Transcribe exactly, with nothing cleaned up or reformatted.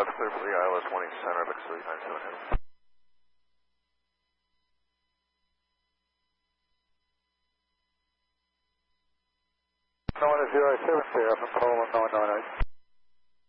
That's clear for the I L S one eight center, X three nine seven Heavy. nine zero seven zero from Poland nine nine eight.